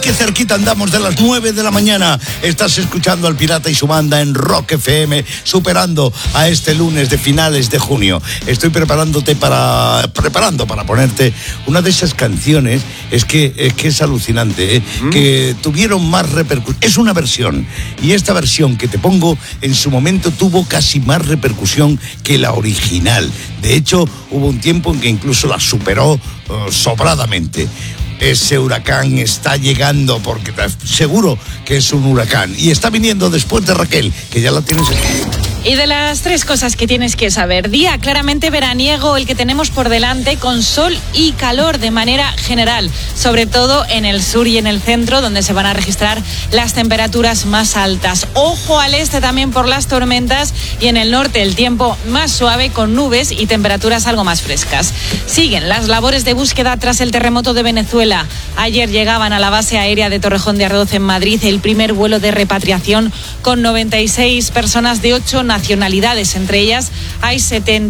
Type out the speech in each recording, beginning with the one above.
qué cerquita andamos de las 9 de la mañana. Estás escuchando al Pirata y su banda en Rock FM, superando a este lunes de finales de junio. Estoy preparando para ponerte una de esas canciones. Es que es alucinante, que tuvieron más repercusión. Es una versión, y esta versión que te pongo en su momento tuvo casi más repercusión que la original. De hecho, hubo un tiempo en que incluso la superó sobradamente. Ese huracán está llegando, porque seguro que es un huracán, y está viniendo después de Raquel, que ya la tienes aquí. Y de las 3 cosas que tienes que saber: día claramente veraniego el que tenemos por delante, con sol y calor de manera general, sobre todo en el sur y en el centro, donde se van a registrar las temperaturas más altas. Ojo al este también por las tormentas, y en el norte el tiempo más suave, con nubes y temperaturas algo más frescas. Siguen las labores de búsqueda tras el terremoto de Venezuela. Ayer llegaban a la base aérea de Torrejón de Ardoz en Madrid el primer vuelo de repatriación con 96 personas de 8 nacionalidades. Entre ellas hay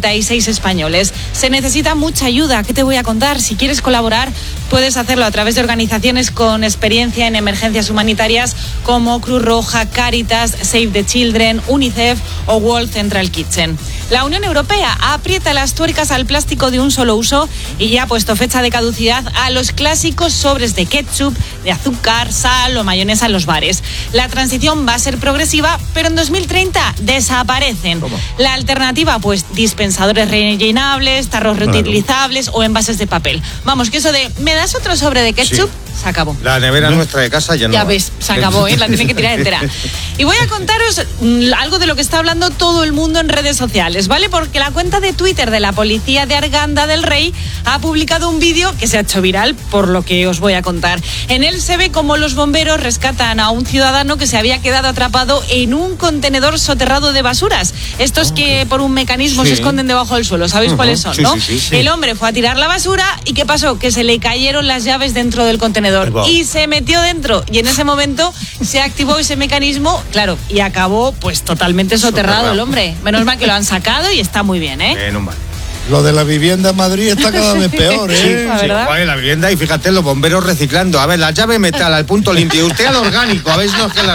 76 españoles. Se necesita mucha ayuda. ¿Qué te voy a contar? Si quieres colaborar, puedes hacerlo a través de organizaciones con experiencia en emergencias humanitarias como Cruz Roja, Cáritas, Save the Children, UNICEF o World Central Kitchen. La Unión Europea aprieta las tuercas al plástico de un solo uso y ya ha puesto fecha de caducidad a los clásicos sobres de ketchup, de azúcar, sal o mayonesa en los bares. La transición va a ser progresiva, pero en 2030 desaparecen. ¿Cómo? La alternativa, pues dispensadores rellenables, tarros reutilizables o envases de papel. Vamos, que eso de ¿me das otro sobre de ketchup? Sí. Se acabó. La nevera nuestra de casa ya no. Ya ves, se acabó, la tienen que tirar entera. Y voy a contaros algo de lo que está hablando todo el mundo en redes sociales, ¿vale? Porque la cuenta de Twitter de la policía de Arganda del Rey ha publicado un vídeo que se ha hecho viral, por lo que os voy a contar. En él se ve cómo los bomberos rescatan a un ciudadano que se había quedado atrapado en un contenedor soterrado de basuras. Estos que por un mecanismo se esconden debajo del suelo, ¿sabéis cuáles son, no? Sí. El hombre fue a tirar la basura y ¿qué pasó? Que se le cayeron las llaves dentro del contenedor. Y se metió dentro, y en ese momento se activó ese mecanismo, claro, y acabó pues totalmente soterrado el hombre. Menos mal que lo han sacado y está muy bien, ¿eh? Menos mal. Lo de la vivienda en Madrid está cada vez peor, ¿eh? Sí, la verdad. Vale, la vivienda, y fíjate, los bomberos reciclando. A ver, la llave metal al punto limpio, usted al orgánico, a ver si no es que la...